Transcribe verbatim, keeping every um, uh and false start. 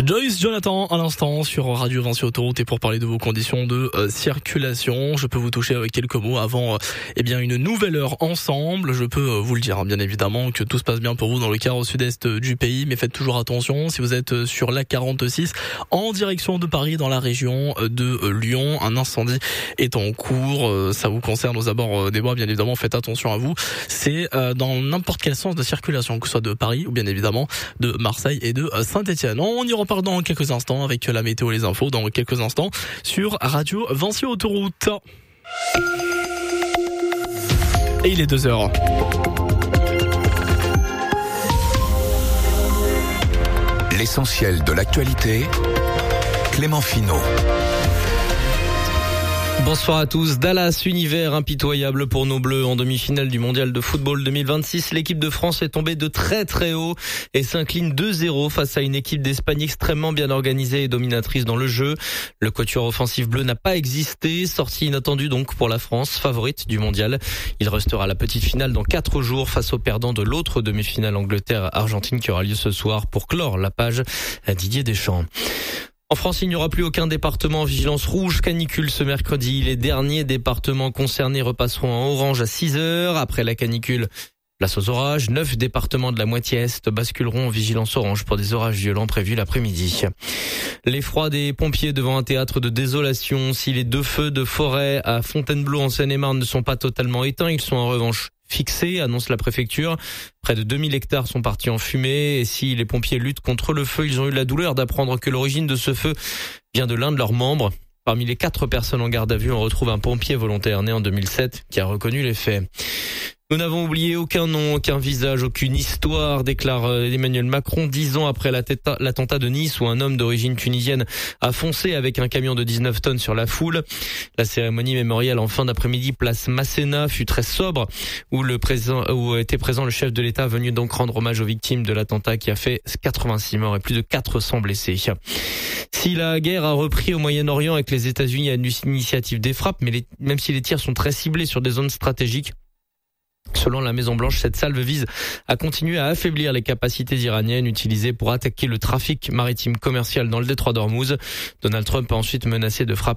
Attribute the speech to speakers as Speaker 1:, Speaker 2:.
Speaker 1: Joyce Jonathan à l'instant sur Radio Vinci Autoroute et pour parler de vos conditions de euh, circulation, je peux vous toucher avec quelques mots avant euh, eh bien une nouvelle heure ensemble. Je peux euh, vous le dire hein, bien évidemment que tout se passe bien pour vous dans le quart au sud-est du pays, mais faites toujours attention si vous êtes sur l'A quarante-six en direction de Paris dans la région de euh, Lyon. Un incendie est en cours, euh, ça vous concerne aux abords euh, des bois bien évidemment, faites attention à vous. C'est euh, dans n'importe quel sens de circulation, que ce soit de Paris ou bien évidemment de Marseille et de euh, Saint-Étienne. On y reparle dans quelques instants avec la météo et les infos dans quelques instants sur Radio Vinci Autoroute. Et il est deux heures.
Speaker 2: L'essentiel de l'actualité, Clément Finot.
Speaker 3: Bonsoir à tous. Dallas, univers impitoyable pour nos Bleus en demi-finale du mondial de football deux mille vingt-six. L'équipe de France est tombée de très très haut et s'incline deux zéro face à une équipe d'Espagne extrêmement bien organisée et dominatrice dans le jeu. Le quatuor offensif bleu n'a pas existé, sortie inattendue donc pour la France, favorite du mondial. Il restera la petite finale dans quatre jours face au perdant de l'autre demi-finale Angleterre-Argentine qui aura lieu ce soir pour clore la page à Didier Deschamps. En France, il n'y aura plus aucun département en vigilance rouge canicule ce mercredi. Les derniers départements concernés repasseront en orange à six heures. Après la canicule, place aux orages. Neuf départements de la moitié est basculeront en vigilance orange pour des orages violents prévus l'après-midi. L'effroi des pompiers devant un théâtre de désolation. Si les deux feux de forêt à Fontainebleau en Seine-et-Marne ne sont pas totalement éteints, ils sont en revanche fixés, annonce la préfecture. Près de deux mille hectares sont partis en fumée et si les pompiers luttent contre le feu, ils ont eu la douleur d'apprendre que l'origine de ce feu vient de l'un de leurs membres. Parmi les quatre personnes en garde à vue, on retrouve un pompier volontaire né en deux mille sept qui a reconnu les faits. Nous n'avons oublié aucun nom, aucun visage, aucune histoire, déclare Emmanuel Macron dix ans après l'attentat de Nice où un homme d'origine tunisienne a foncé avec un camion de dix-neuf tonnes sur la foule. La cérémonie mémorielle en fin d'après-midi place Masséna fut très sobre où le présent, où était présent le chef de l'État venu donc rendre hommage aux victimes de l'attentat qui a fait quatre-vingt-six morts et plus de quatre cents blessés. Si la guerre a repris au Moyen-Orient avec les États-Unis à une initiative des frappes, mais les, même si les tirs sont très ciblés sur des zones stratégiques, selon la Maison-Blanche, cette salve vise à continuer à affaiblir les capacités iraniennes utilisées pour attaquer le trafic maritime commercial dans le détroit d'Ormuz. Donald Trump a ensuite menacé de frapper